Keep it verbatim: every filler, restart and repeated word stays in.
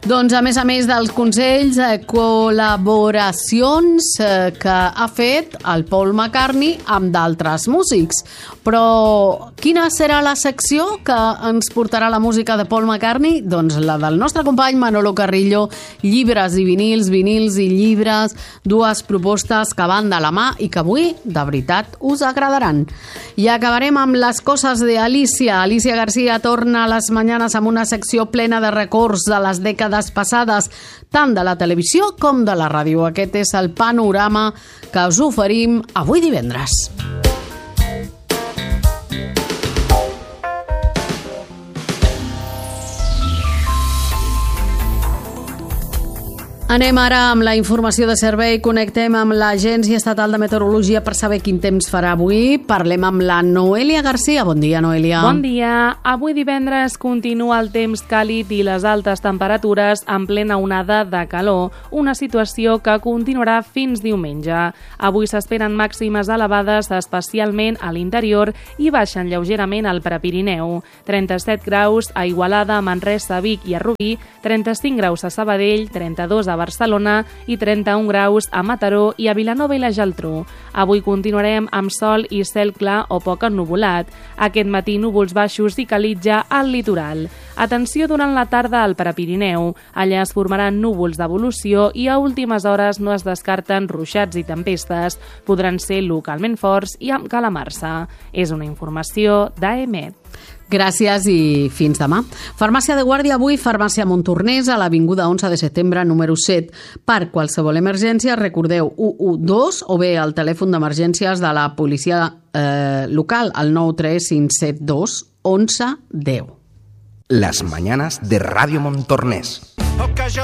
Doncs a més a més dels consells, eh, col·laboracions eh, que ha fet el Paul McCartney amb d'altres músics. Però quina serà la secció que ens portarà la música de Paul McCartney? Doncs la del nostre company Manolo Carrillo, llibres i vinils, vinils i llibres, dues propostes que van de la mà i que avui, de veritat, us agradaran. I acabarem amb les coses d'Alicia. Alicia García torna a les mañanes amb una secció plena de records de les dècades passades, tant de la televisió com de la ràdio. Aquest és el panorama que us oferim avui divendres. Anem ara amb la informació de servei. Connectem amb l'Agència Estatal de Meteorologia per saber quin temps farà avui. Parlem amb la Noelia García. Bon dia, Noelia. Bon dia. Avui divendres continua el temps càlid i les altes temperatures en plena onada de calor, una situació que continuarà fins diumenge. Avui s'esperen màximes elevades, especialment a l'interior, i baixen lleugerament al Prepirineu. trenta-set graus a Igualada, Manresa, Vic i a Rubí, trenta-cinc graus a Sabadell, trenta-dos a Barcelona i trenta-un graus a Mataró i a Vilanova i la Geltrú. Avui continuarem amb sol i cel clar o poc ennuvolat. Aquest matí núvols baixos i calitja al litoral. Atenció durant la tarda al Prepirineu. Allà es formaran núvols d'evolució i a últimes hores no es descarten ruixats i tempestes. Podran ser localment forts i amb calamarsa. És una informació d'A E M E T. Gràcies i fins demà. Farmàcia de Guàrdia avui, Farmàcia Montornès, a l'avinguda onze de setembre, número set. Per qualsevol emergència, recordeu u u dos o bé el telèfon d'emergències de la policia eh, local, al nou tres cinc set dos onze deu. Las mañanas de Radio Montornès.